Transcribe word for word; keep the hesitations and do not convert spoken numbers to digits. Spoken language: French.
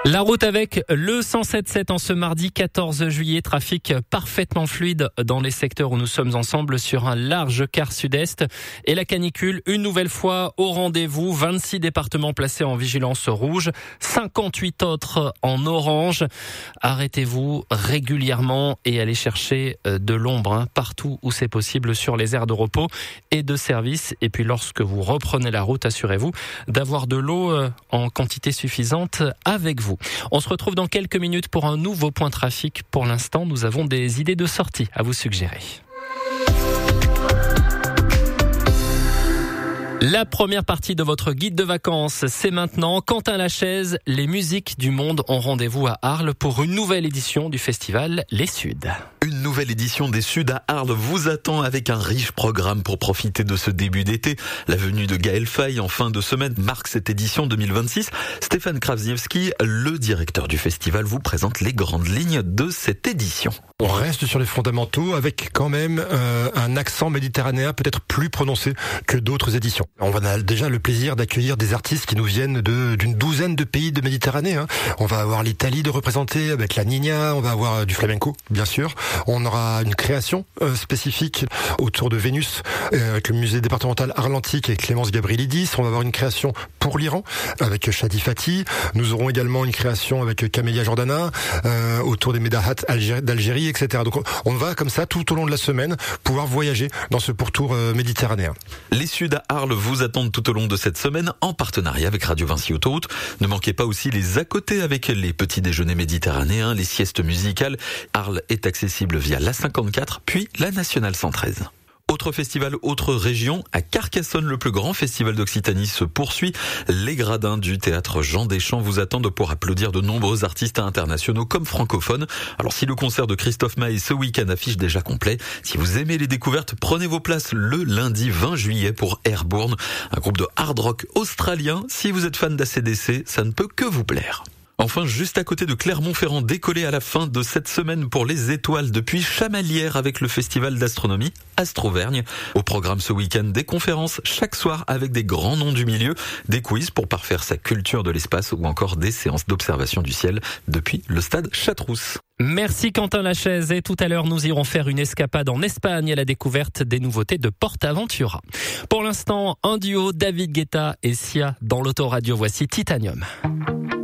La route avec le cent sept sept en ce mardi quatorze juillet. Trafic parfaitement fluide dans les secteurs où nous sommes ensemble sur un large quart sud-est. Et la canicule, une nouvelle fois au rendez-vous. vingt-six départements placés en vigilance rouge, cinquante-huit autres en orange. Arrêtez-vous régulièrement et allez chercher de l'ombre hein, partout où c'est possible sur les aires de repos et de service. Et puis lorsque vous reprenez la route, assurez-vous d'avoir de l'eau en quantité suffisante avec vous. On se retrouve dans quelques minutes pour un nouveau point trafic. Pour l'instant, nous avons des idées de sortie à vous suggérer. La première partie de votre guide de vacances, c'est maintenant. Quentin Lachaise, les musiques du monde ont rendez-vous à Arles pour une nouvelle édition du festival Les Suds. Une nouvelle édition des Suds à Arles vous attend avec un riche programme pour profiter de ce début d'été. La venue de Gaël Faye en fin de semaine marque cette édition deux mille vingt-six. Stéphane Krawczewski, le directeur du festival, vous présente les grandes lignes de cette édition. On reste sur les fondamentaux avec quand même euh, un accent méditerranéen peut-être plus prononcé que d'autres éditions. On a déjà le plaisir d'accueillir des artistes qui nous viennent de, d'une douzaine de pays de Méditerranée. Hein. On va avoir l'Italie de représenter avec la Nina, on va avoir du flamenco bien sûr. On aura une création euh, spécifique autour de Vénus euh, avec le musée départemental Arlantique et Clémence Gabrielidis. On va avoir une création pour l'Iran avec Shadi Fati. Nous aurons également une création avec Camélia Jordana euh, autour des Médahat d'Algérie, et cetera. Donc on va comme ça tout au long de la semaine pouvoir voyager dans ce pourtour euh, méditerranéen. Les Suds à Arles vous attendent tout au long de cette semaine en partenariat avec Radio Vinci Autoroute. Ne manquez pas aussi les à côté avec les petits déjeuners méditerranéens, les siestes musicales. Arles est accessible via l'A cinquante-quatre puis la Nationale cent treize. Autre festival, autre région, à Carcassonne, le plus grand festival d'Occitanie se poursuit. Les gradins du théâtre Jean Deschamps vous attendent pour applaudir de nombreux artistes internationaux comme francophones. Alors si le concert de Christophe Maé ce week-end affiche déjà complet, si vous aimez les découvertes, prenez vos places le lundi vingt juillet pour Airborne, un groupe de hard rock australien. Si vous êtes fan d'A C D C, ça ne peut que vous plaire. Enfin, juste à côté de Clermont-Ferrand, décollé à la fin de cette semaine pour les étoiles depuis Chamalières avec le festival d'astronomie Astrovergne. Au programme ce week-end, des conférences chaque soir avec des grands noms du milieu, des quiz pour parfaire sa culture de l'espace ou encore des séances d'observation du ciel depuis le stade Chatrousse. Merci Quentin Lachaise et tout à l'heure nous irons faire une escapade en Espagne à la découverte des nouveautés de PortAventura. Pour l'instant, un duo David Guetta et Sia dans l'autoradio. Voici Titanium.